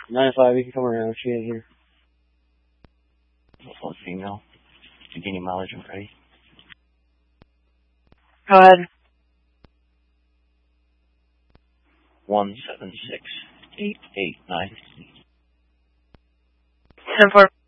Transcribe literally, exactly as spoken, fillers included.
nine five, you can come around. She ain't here. One female. Did you get any mileage and ready? Go ahead. One seven six eight eight nine. Ten four.